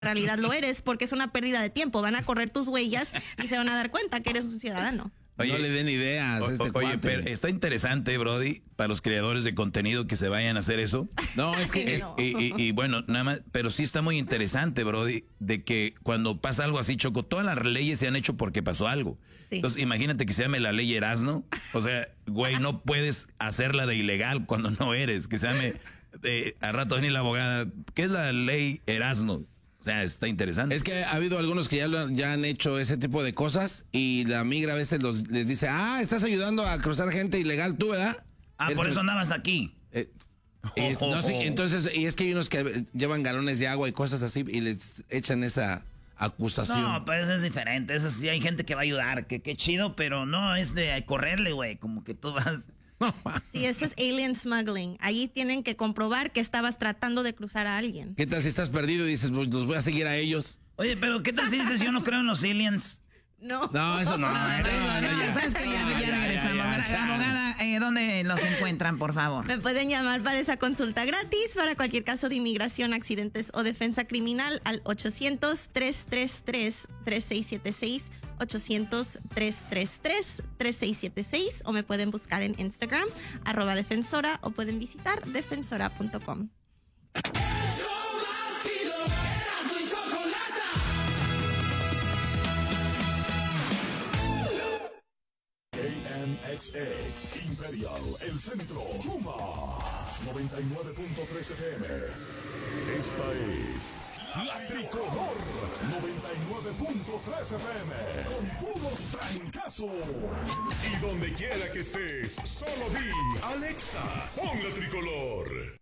realidad lo eres, porque es una pérdida de tiempo. Van a correr tus huellas y se van a dar cuenta que eres un ciudadano. Oye, no le den ideas. Oye, pero está interesante, Brody, para los creadores de contenido que se vayan a hacer eso. No, es que... Y bueno, nada más, pero sí está muy interesante, Brody, de que cuando pasa algo así, Choco, todas las leyes se han hecho porque pasó algo. Sí. Entonces, imagínate que se llame la ley Erasno. O sea, güey, no puedes hacerla de ilegal cuando no eres. Que se llame, a rato viene la abogada, ¿qué es la ley Erasno? O sea, está interesante. Es que ha habido algunos que ya han hecho ese tipo de cosas y la migra a veces les dice, estás ayudando a cruzar gente ilegal tú, ¿verdad? Por eso andabas aquí. No, sí, entonces, y es que hay unos que llevan galones de agua y cosas así y les echan esa acusación. No, pues eso es diferente. Eso sí, hay gente que va a ayudar, que qué chido, pero no es de correrle, güey, como que tú vas... Sí, eso es alien smuggling. Ahí tienen que comprobar que estabas tratando de cruzar a alguien. ¿Qué tal si estás perdido y dices, pues los voy a seguir a ellos? Oye, pero ¿qué tal si dices, yo no creo en los aliens? No. No, eso no. ¿Sabes qué? Ya regresamos. Abogada, ¿dónde los encuentran, por favor? Me pueden llamar para esa consulta gratis para cualquier caso de inmigración, accidentes o defensa criminal al 800-333-3676, 800-333-3676, o me pueden buscar en Instagram, @defensora, o pueden visitar defensora.com. KMXX Imperial, El Centro, Chuma 99.3 FM. Esta es La Tricolor 99.3 FM con puros trancazos. Y donde quiera que estés, solo di Alexa, pon La Tricolor.